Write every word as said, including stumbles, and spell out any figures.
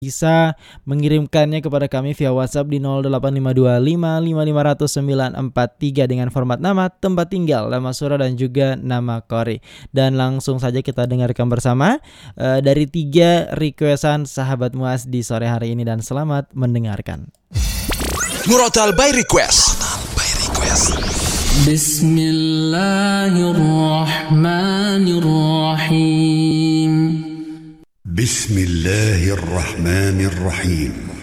bisa mengirimkannya kepada kami via WhatsApp di nol delapan lima dua lima lima lima nol nol sembilan empat tiga dengan format nama, tempat tinggal, nama surah dan juga nama qori. Dan langsung saja kita dengarkan bersama uh, dari tiga requestan sahabat Muaz di sore hari ini, dan selamat mendengarkan. Murotal by request. By request. Bismillahirrahmanirrahim. Bismillahirrahmanirrahim.